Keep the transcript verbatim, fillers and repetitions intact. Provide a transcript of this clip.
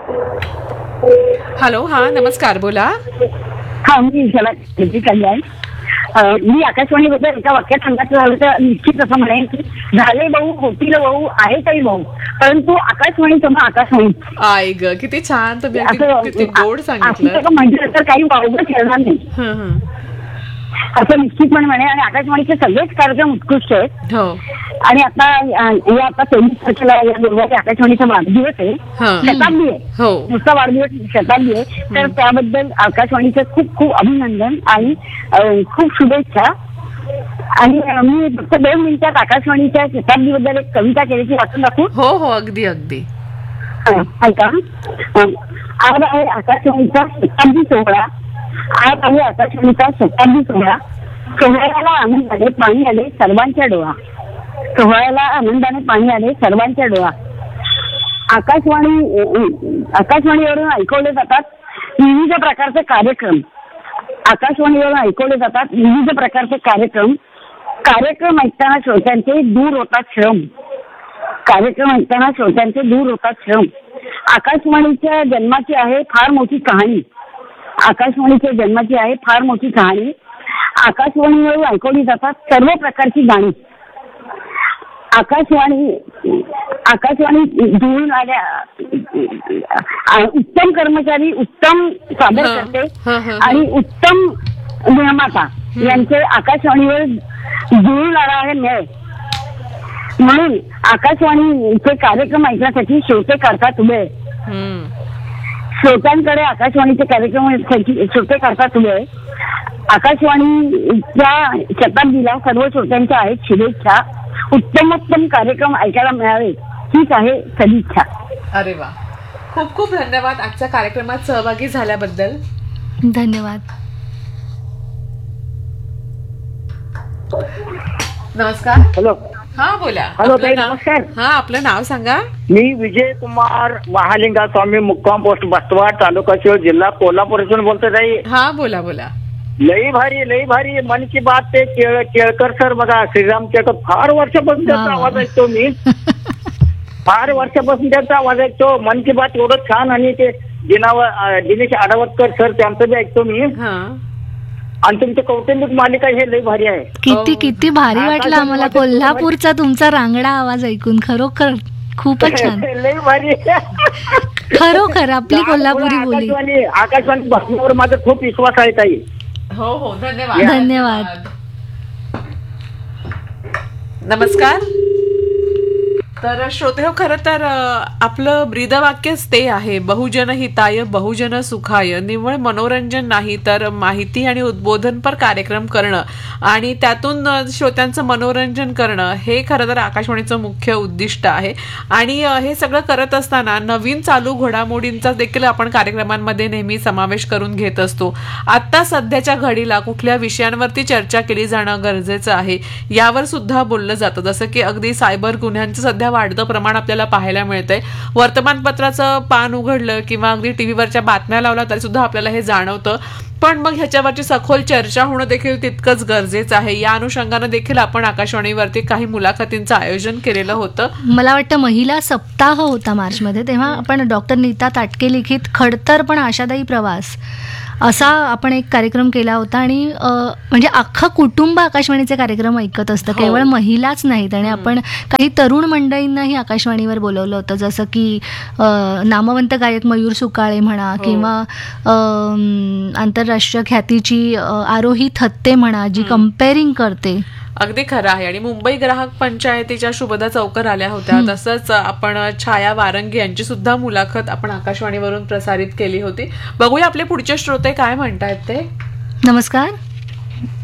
Hello, हा नमस्कार, बोला. हा मी ईशाला कल्याण. मी आकाशवाणीबद्दल एका वाक्यात सांगायचं झालं तर निश्चित असं म्हणेन की झाले भाऊ, होतील भाऊ, आहे काही भाऊ, परंतु आकाशवाणी तुम्हा आकाशवाणी. आय ग, किती छान तुम्ही अगदी किती गोड सांगितलं. असं म्हटलं तर काही वावगं ठरणार नाही असं निश्चितपणे म्हणे. आणि आकाशवाणीचे सगळेच कार्यक्रम उत्कृष्ट आहेत. हो. आणि आता या आता तेवीस तारखेला या गुरुवारी आकाशवाणीचा वाढदिवस आहे, शताब्दी आहे. हो, नुसता वाढदिवस शताब्दी आहे. तर त्याबद्दल आकाशवाणीचं खूप खूप अभिनंदन आणि खूप शुभेच्छा. आणि मी फक्त दोन मिनिटात आकाशवाणीच्या शताब्दीबद्दल एक कविता केल्याची वाचून दाखवू. हो हो, अगदी अगदी. ऐका. आज आहे आकाशवाणीचा शताब्दी सोहळा. आज आहे आकाशवाणीचा शताब्दी सोहळा. सोहळ्याला आनंदाने पाणी आले सर्वांच्या डोळा. सोहळ्याला आनंदाने पाणी आले सर्वांच्या डोळा. आकाशवाणी आकाशवाणीवरून ऐकवले जातात विविध प्रकारचे कार्यक्रम. आकाशवाणीवरून ऐकवले जातात विविध प्रकारचे कार्यक्रम. कार्यक्रम ऐकताना श्रोत्यांचे दूर होतात श्रम. कार्यक्रम ऐकताना श्रोत्यांचे दूर होतात श्रम. आकाशवाणीच्या जन्माची आहे फार मोठी कहाणी. आकाशवाणीच्या जन्माची आहे फार मोठी कहाणी. आकाशवाणीवरून ऐकवली जातात सर्व प्रकारची गाणी. आकाशवाणी आकाशवाणी जुळून आल्या उत्तम कर्मचारी उत्तम सादर करते आणि उत्तम निर्माता यांचे आकाशवाणीवर जुळून आला आहे मेळ. म्हणून आकाशवाणीचे कार्यक्रम ऐकण्यासाठी श्रोते करतात उभे. श्रोत्यांकडे आकाशवाणीचे कार्यक्रम श्रोते करतात उभे. आकाशवाणीच्या शताब्दीला सर्व श्रोत्यांच्या आहेत शुभेच्छा. उत्तमोत्तम कार्यक्रम ऐकायला मिळावे हीच आहे सदिच्छा. अरे वा, खूप खूप धन्यवाद आजच्या कार्यक्रमात सहभागी झाल्याबद्दल. धन्यवाद. नमस्कार. हॅलो. हा बोला. हॅलो ताई, नमस्कार. हा, आपलं नाव सांगा. मी विजय कुमार महालिंगा स्वामी, मुक्काम पोस्ट बस्तवाड, तालुका शिव, जिल्हा कोल्हापूर इथून बोलतोय ताई. हा बोला बोला. लई भारी लई भारी मन की बात. ते केळकर सर बघा, श्रीराम केळकर, फार वर्षापासून त्यांचा आवाज ऐकतो मी. फार वर्षापासून त्यांचा आवाज ऐकतो. मन की बात एवढं छान. आणि ते दिनावर दिनेश आडावतकर सर त्यांचं बी ऐकतो मी. आणि तुमचं कौटुंबिक मालिका हे लई भारी आहे. किती किती भारी वाटलं आम्हाला कोल्हापूरचा तुमचा रांगडा आवाज ऐकून. खरोखर खूपच छान. लई भारी. खरोखर आपली कोल्हापुरी बोली. आकाशवाणी आकाशवाणी बातमीवर माझा खूप विश्वास आहे ताई. हो हो, धन्यवाद. धन्यवाद. नमस्कार. तर श्रोते हो, खरं तर आपलं ब्रीदवाक्यच ते आहे, बहुजन हिताय बहुजन सुखाय. निव्वळ मनोरंजन नाही तर माहिती आणि उद्बोधनपर कार्यक्रम करणं आणि त्यातून श्रोत्यांचं मनोरंजन करणं हे खरं तर आकाशवाणीचं मुख्य उद्दिष्ट आहे. आणि हे सगळं करत असताना नवीन चालू घडामोडींचा देखील आपण कार्यक्रमांमध्ये नेहमी समावेश करून घेत असतो. आता सध्याच्या घडीला कुठल्या विषयांवरती चर्चा केली जाणं गरजेचं आहे यावर सुद्धा बोललं जातं. जसं की अगदी सायबर गुन्ह्यांचं सध्या वाढतं प्रमाण आपल्याला पाहायला मिळतंय. वर्तमानपत्राचं पान उघडलं किंवा अगदी टीव्हीवरच्या बातम्या लावल्या तरी सुद्धा आपल्याला हे जाणवतं. पण मग ह्याच्यावरची सखोल चर्चा होणं देखील तितकंच गरजेचं आहे. या अनुषंगानं देखील आपण आकाशवाणीवरती काही मुलाखतींचं आयोजन केलेलं होतं. मला वाटतं महिला सप्ताह होता मार्चमध्ये, तेव्हा आपण डॉक्टर नीता ताटके लिखित खडतर पण आशादायी प्रवास असा आपण एक कार्यक्रम केला होता. आणि म्हणजे अख्खं कुटुंब आकाशवाणीचे कार्यक्रम ऐकत असतं, केवळ महिलाच नाहीत. आणि आपण काही तरुण मंडळींनाही आकाशवाणीवर बोलवलं होतं, जसं की नामवंत गायक मयूर सुकाळे म्हणा किंवा आंतरराष्ट्रीय ख्यातीची आरोही थत्ते म्हणा, जी कंपेअरिंग करते. अगदी खरं आहे. आणि मुंबई ग्राहक पंचायतीच्या शुभदा चौकर आल्या होत्या. तसंच आपण छाया वारंगी यांची सुद्धा मुलाखत आपण आकाशवाणीवरून प्रसारित केली होती. बघूया आपले पुढचे श्रोते काय म्हणतायत ते. नमस्कार.